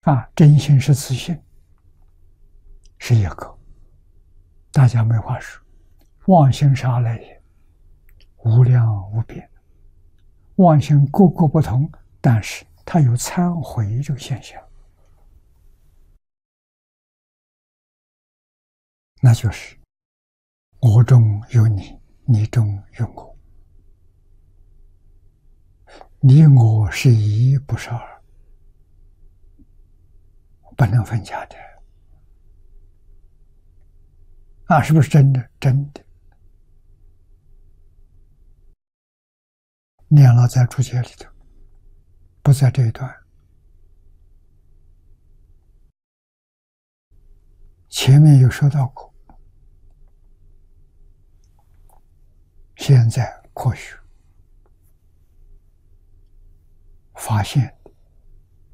真心是自信，是一个，大家没话说。妄心啥来也？无量无边，妄心各个不同，但是它有忏悔这个现象，那就是我中有你，你中有我，你我是一，不是二，不能分家的。是不是真的？真的。念老在注解里头，不在这一段，前面有说到过。现在科学发现